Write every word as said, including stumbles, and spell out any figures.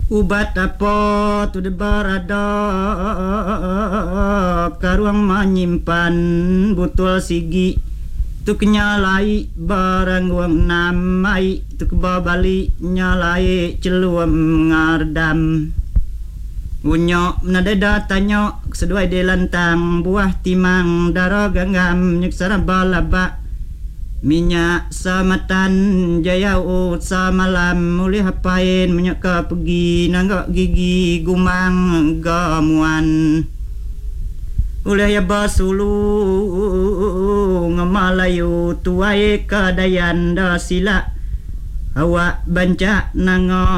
Ubat apa tu de barada karuang menyimpan butul sigi tu kenyalai barang wang namai tu kebabali nyalai celuam ngardam unyok menadada tanyok seduai de lantang buah timang daro ganggam nyeksara balaba minyak samatan jaya ut samalam mulih hapain minyak ka pergi nanggak gigi gumang gamuan ulih ya basulu ngamalayu tuai kadayan da sila awak banca nango